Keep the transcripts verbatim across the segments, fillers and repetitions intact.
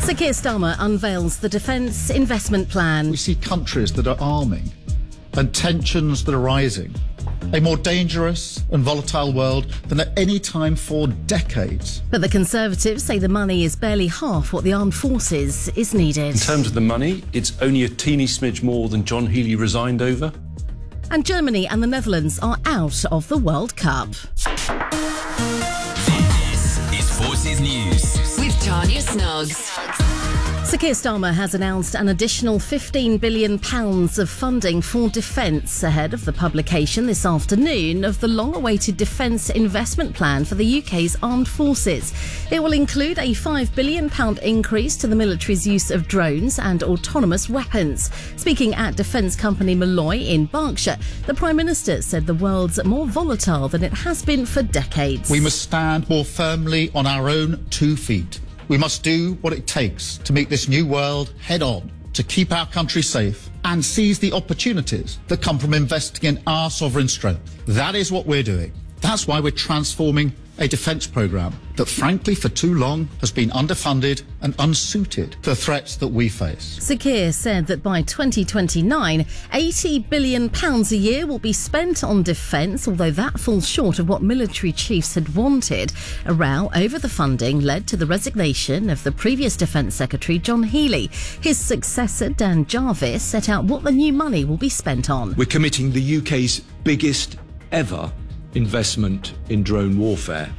Sir Keir Starmer unveils the Defence Investment Plan. We see countries that are arming and tensions that are rising. A more dangerous and volatile world than at any time for decades. But the Conservatives say the money is barely half what the armed forces is needed. In terms of the money, it's only a teeny smidge more than John Healey resigned over. And Germany and the Netherlands are out of the World Cup. This is Forces News with Tanya Snuggs. Sir Keir Starmer has announced an additional fifteen billion pounds of funding for defence ahead of the publication this afternoon of the long-awaited Defence Investment Plan for the U K's armed forces. It will include a five billion pounds increase to the military's use of drones and autonomous weapons. Speaking at defence company Malloy in Berkshire, the Prime Minister said the world's more volatile than it has been for decades. We must stand more firmly on our own two feet. We must do what it takes to meet this new world head on, to keep our country safe and seize the opportunities that come from investing in our sovereign strength. That is what we're doing. That's why we're transforming a defence programme that, frankly, for too long has been underfunded and unsuited to the threats that we face. Sir Keir said that by twenty twenty-nine, eighty billion pounds a year will be spent on defence, although that falls short of what military chiefs had wanted. A row over the funding led to the resignation of the previous Defence Secretary, John Healey. His successor, Dan Jarvis, set out what the new money will be spent on. We're committing the U K's biggest ever investment in drone warfare.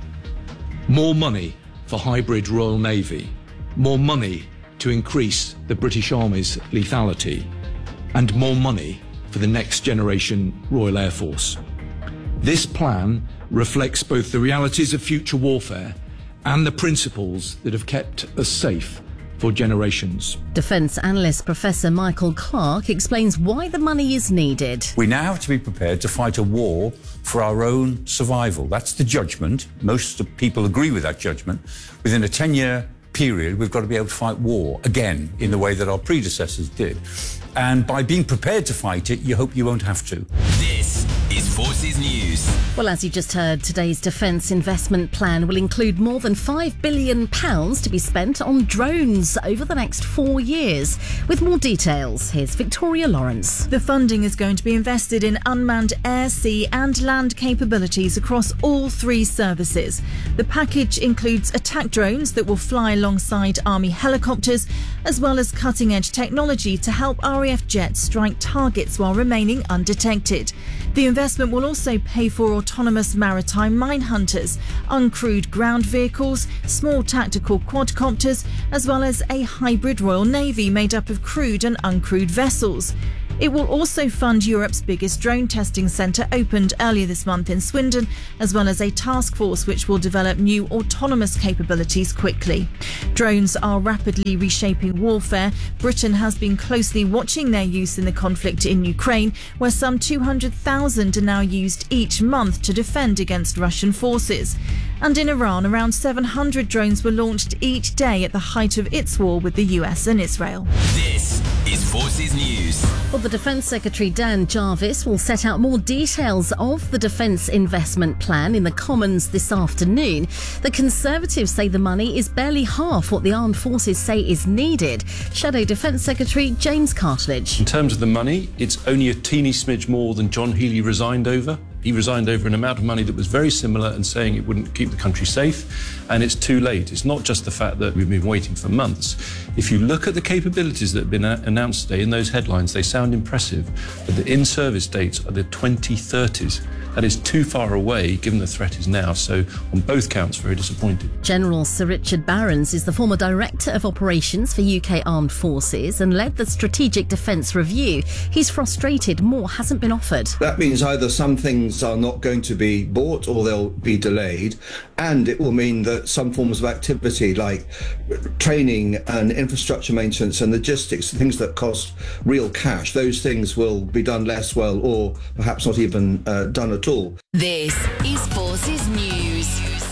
More money for hybrid Royal Navy. More money to increase the British Army's lethality. And more money for the next generation Royal Air Force. This plan reflects both the realities of future warfare and the principles that have kept us safe for generations. Defence analyst Professor Michael Clark explains why the money is needed. We now have to be prepared to fight a war for our own survival. That's the judgment. Most people agree with that judgment. Within a ten-year period, we've got to be able to fight war again in the way that our predecessors did. And by being prepared to fight it, you hope you won't have to. This is Forces News. Well, as you just heard, today's Defence Investment Plan will include more than five billion pounds to be spent on drones over the next four years. With more details, here's Victoria Lawrence. The funding is going to be invested in unmanned air, sea and land capabilities across all three services. The package includes attack drones that will fly alongside Army helicopters, as well as cutting-edge technology to help R A F jets strike targets while remaining undetected. The investment will also pay for autonomous maritime mine hunters, uncrewed ground vehicles, small tactical quadcopters, as well as a hybrid Royal Navy made up of crewed and uncrewed vessels. It will also fund Europe's biggest drone testing centre, opened earlier this month in Swindon, as well as a task force which will develop new autonomous capabilities quickly. Drones are rapidly reshaping warfare. Britain has been closely watching their use in the conflict in Ukraine, where some two hundred thousand are now used each month to defend against Russian forces. And in Iran, around seven hundred drones were launched each day at the height of its war with the U S and Israel. This is Forces News. Well, the Defence Secretary Dan Jarvis will set out more details of the Defence Investment Plan in the Commons this afternoon. The Conservatives say the money is barely half what the armed forces say is needed. Shadow Defence Secretary James Cartledge. In terms of the money, it's only a teeny smidge more than John Healey resigned over. He resigned over an amount of money that was very similar and saying it wouldn't keep the country safe. And it's too late. It's not just the fact that we've been waiting for months. If you look at the capabilities that have been a- announced today in those headlines, they sound impressive. But the in-service dates are the twenty thirties. That is too far away, given the threat is now. So on both counts, very disappointed. General Sir Richard Barrons is the former Director of Operations for U K Armed Forces and led the Strategic Defence Review. He's frustrated more hasn't been offered. That means either some things are not going to be bought or they'll be delayed, and it will mean that some forms of activity like training and infrastructure maintenance and logistics, things that cost real cash, those things will be done less well or perhaps not even uh, done at all. This is Forces News.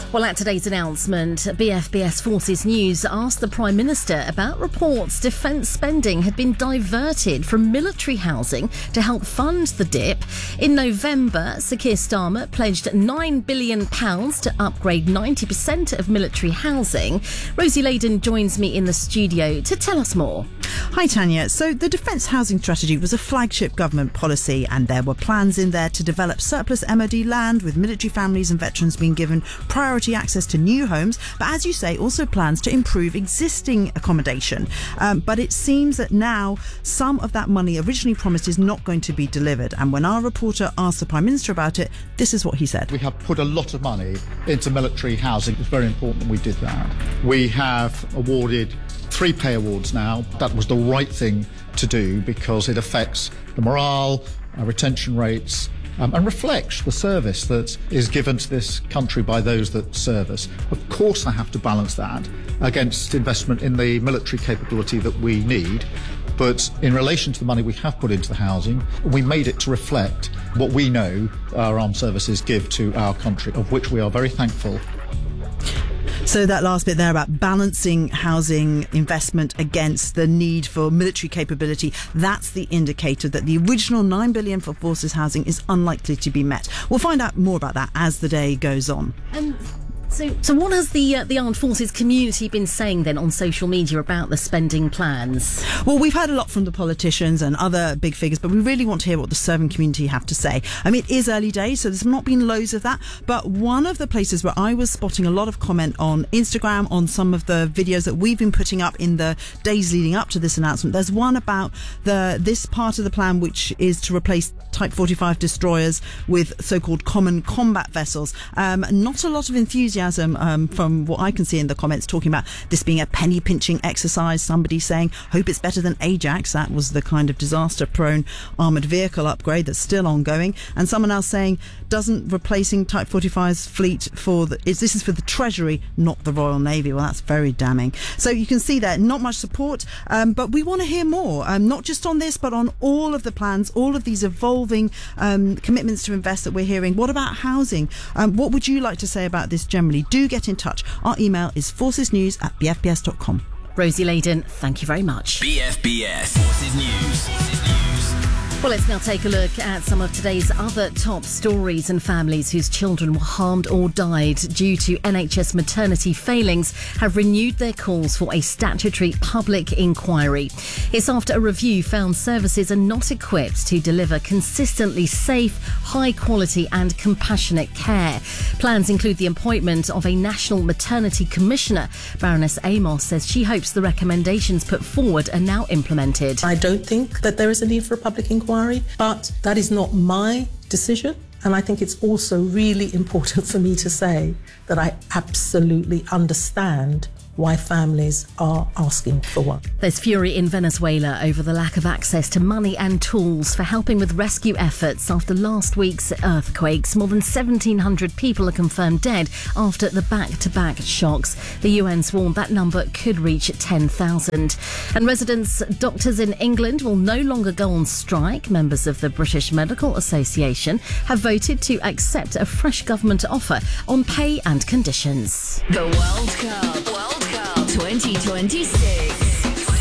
Well, at today's announcement, B F B S Forces News asked the Prime Minister about reports defence spending had been diverted from military housing to help fund the dip. In November, Sir Keir Starmer pledged nine billion pounds to upgrade ninety percent of military housing. Rosie Layden joins me in the studio to tell us more. Hi Tanya. So the Defence Housing Strategy was a flagship government policy, and there were plans in there to develop surplus M O D land, with military families and veterans being given priority access to new homes, but as you say, also plans to improve existing accommodation. Um, but it seems that now some of that money originally promised is not going to be delivered. And when our reporter asked the Prime Minister about it, this is what he said. We have put a lot of money into military housing. It's very important that we did that. We have awarded three pay awards now. That was the right thing to do because it affects the morale, uh, retention rates, Um, and reflects the service that is given to this country by those that serve us. Of course, I have to balance that against investment in the military capability that we need. But in relation to the money we have put into the housing, we made it to reflect what we know our armed services give to our country, of which we are very thankful. So that last bit there about balancing housing investment against the need for military capability, that's the indicator that the original nine billion pounds for forces housing is unlikely to be met. We'll find out more about that as the day goes on. Um, so, so what has the uh, the armed forces community been saying then on social media about the spending plans? Well, we've heard a lot from the politicians and other big figures, but we really want to hear what the serving community have to say. I mean, it is early days, so there's not been loads of that, but one of the places where I was spotting a lot of comment on Instagram, on some of the videos that we've been putting up in the days leading up to this announcement, there's one about the this part of the plan, which is to replace Type forty-five destroyers with so-called common combat vessels. Um, not a lot of enthusiasm um, from what I can see in the comments talking about this being a penny-pinching exercise. Somebody saying, hope it's better than Ajax. That was the kind of disaster-prone armoured vehicle upgrade that's still ongoing. And someone else saying, doesn't replacing Type forty-five's fleet for the... Is, this is for the Treasury, not the Royal Navy. Well, that's very damning. So you can see there, not much support, um, but we want to hear more, um, not just on this, but on all of the plans, all of these evolving um, commitments to invest that we're hearing. What about housing? Um, what would you like to say about this generally? Do get in touch. Our email is forcesnews at b f b s dot com. Rosie Layden, thank you very much. B F B S Forces News. Forces News. Well, let's now take a look at some of today's other top stories, and families whose children were harmed or died due to N H S maternity failings have renewed their calls for a statutory public inquiry. It's after a review found services are not equipped to deliver consistently safe, high quality and compassionate care. Plans include the appointment of a National Maternity Commissioner. Baroness Amos says she hopes the recommendations put forward are now implemented. I don't think that there is a need for a public inquiry. But that is not my decision. And I think it's also really important for me to say that I absolutely understand why families are asking for one. There's fury in Venezuela over the lack of access to money and tools for helping with rescue efforts after last week's earthquakes. More than seventeen hundred people are confirmed dead after the back-to-back shocks. The U N's warned that number could reach ten thousand. And residents, doctors in England will no longer go on strike. Members of the British Medical Association have voted to accept a fresh government offer on pay and conditions. The World Cup. World Cup twenty twenty-six.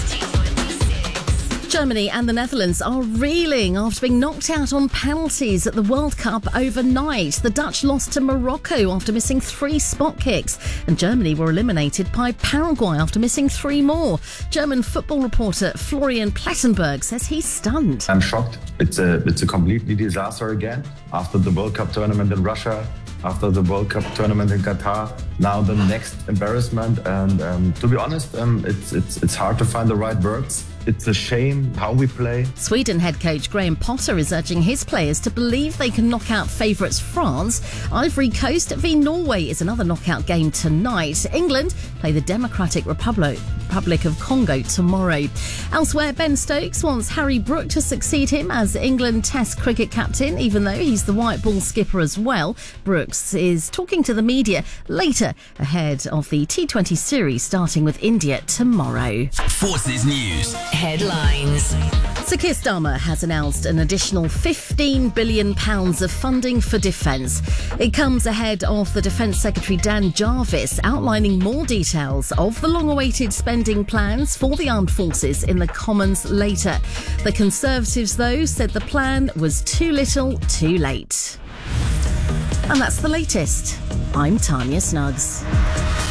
Germany and the Netherlands are reeling after being knocked out on penalties at the World Cup overnight. The Dutch lost to Morocco after missing three spot kicks, and Germany were eliminated by Paraguay after missing three more. German football reporter Florian Plettenberg says he's stunned. I'm shocked. It's a it's a completely disaster again. After the World Cup tournament in Russia, after the World Cup tournament in Qatar, now the next embarrassment. And um, to be honest, um, it's it's it's hard to find the right words. It's a shame how we play. Sweden head coach Graham Potter is urging his players to believe they can knock out favourites France. Ivory Coast v Norway is another knockout game tonight. England play the Democratic Republic Republic of Congo tomorrow. Elsewhere, Ben Stokes wants Harry Brook to succeed him as England Test cricket captain, even though he's the white ball skipper as well. Brooks is talking to the media later ahead of the T twenty series starting with India tomorrow. Forces News. Headlines. Sir Keir Starmer has announced an additional fifteen billion pounds of funding for defence. It comes ahead of the Defence Secretary Dan Jarvis outlining more details of the long-awaited spending plans for the armed forces in the Commons later. The Conservatives, though, said the plan was too little, too late. And that's the latest. I'm Tanya Snuggs.